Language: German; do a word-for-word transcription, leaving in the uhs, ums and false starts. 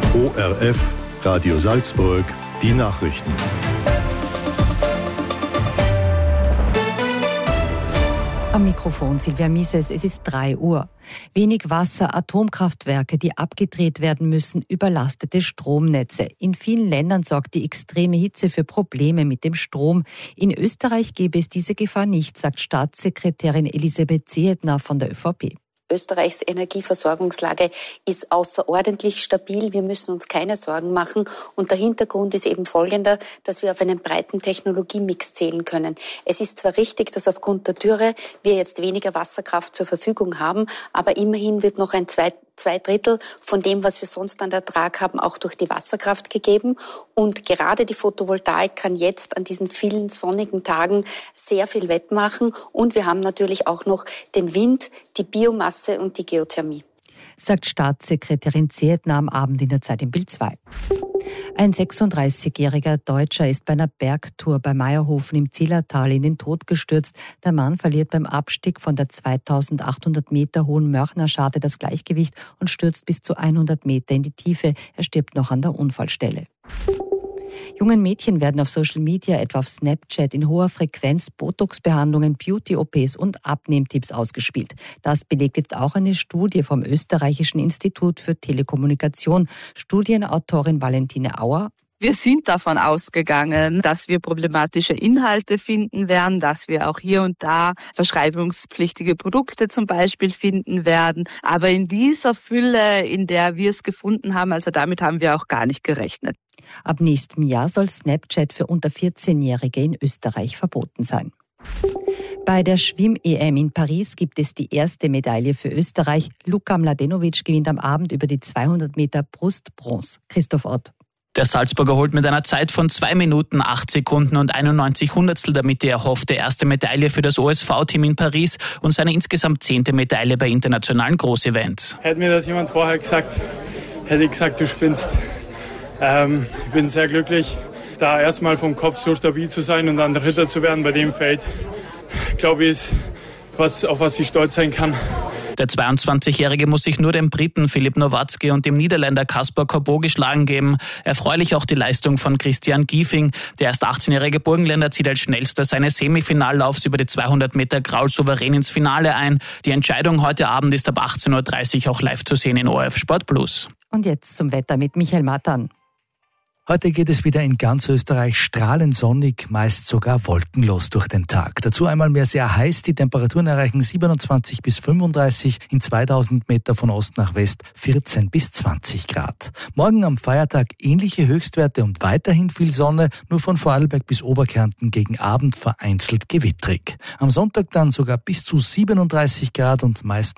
O R F, Radio Salzburg, die Nachrichten. Am Mikrofon Silvia Mises, es ist drei Uhr. Wenig Wasser, Atomkraftwerke, die abgedreht werden müssen, überlastete Stromnetze. In vielen Ländern sorgt die extreme Hitze für Probleme mit dem Strom. In Österreich gäbe es diese Gefahr nicht, sagt Staatssekretärin Elisabeth Zehetner von der ÖVP. Österreichs Energieversorgungslage ist außerordentlich stabil. Wir müssen uns keine Sorgen machen. Und der Hintergrund ist eben folgender, dass wir auf einen breiten Technologiemix zählen können. Es ist zwar richtig, dass aufgrund der Dürre wir jetzt weniger Wasserkraft zur Verfügung haben, aber immerhin wird noch ein zwei, zwei Drittel von dem, was wir sonst an Ertrag haben, auch durch die Wasserkraft gegeben. Und gerade die Photovoltaik kann jetzt an diesen vielen sonnigen Tagen sehr viel wettmachen. Und wir haben natürlich auch noch den Wind, die Biomasse und die Geothermie. Sagt Staatssekretärin Zehetner am Abend in der Zeit im Bild zwei. Ein sechsunddreißigjähriger Deutscher ist bei einer Bergtour bei Meierhofen im Zillertal in den Tod gestürzt. Der Mann verliert beim Abstieg von der zweitausendachthundert Meter hohen Mörchner-Scharte das Gleichgewicht und stürzt bis zu hundert Meter in die Tiefe. Er stirbt noch an der Unfallstelle. Jungen Mädchen werden auf Social Media, etwa auf Snapchat, in hoher Frequenz Botox-Behandlungen, Beauty-O Ps und Abnehmtipps ausgespielt. Das belegt jetzt auch eine Studie vom Österreichischen Institut für Telekommunikation. Studienautorin Valentine Auer. Wir sind davon ausgegangen, dass wir problematische Inhalte finden werden, dass wir auch hier und da verschreibungspflichtige Produkte zum Beispiel finden werden. Aber in dieser Fülle, in der wir es gefunden haben, also damit haben wir auch gar nicht gerechnet. Ab nächstem Jahr soll Snapchat für unter vierzehnjährige in Österreich verboten sein. Bei der Schwimm-E M in Paris gibt es die erste Medaille für Österreich. Luka Mladenovic gewinnt am Abend über die zweihundert Meter Brust Bronze. Christoph Ott. Der Salzburger holt mit einer Zeit von zwei Minuten, acht Sekunden und einundneunzig Hundertstel damit die erhoffte erste Medaille für das O S V-Team in Paris und seine insgesamt zehnte Medaille bei internationalen Großevents. Hätte mir das jemand vorher gesagt, hätte ich gesagt, du spinnst. Ähm, ich bin sehr glücklich, da erstmal vom Kopf so stabil zu sein und dann Dritter zu werden bei dem Feld. Glaube ich, ist was, auf was ich stolz sein kann. Der zweiundzwanzigjährige muss sich nur dem Briten Filip Nowatzki und dem Niederländer Caspar Corbeau geschlagen geben. Erfreulich auch die Leistung von Christian Giefing. Der erst achtzehnjährige Burgenländer zieht als schnellster seine Semifinallaufs über die zweihundert Meter Graul souverän ins Finale ein. Die Entscheidung heute Abend ist ab achtzehn Uhr dreißig auch live zu sehen in O R F Sport Plus. Und jetzt zum Wetter mit Michael Matan. Heute geht es wieder in ganz Österreich strahlend sonnig, meist sogar wolkenlos durch den Tag. Dazu einmal mehr sehr heiß. Die Temperaturen erreichen siebenundzwanzig bis fünfunddreißig, in zweitausend Meter von Ost nach West vierzehn bis zwanzig Grad. Morgen am Feiertag ähnliche Höchstwerte und weiterhin viel Sonne, nur von Vorarlberg bis Oberkärnten gegen Abend vereinzelt gewittrig. Am Sonntag dann sogar bis zu siebenunddreißig Grad und meist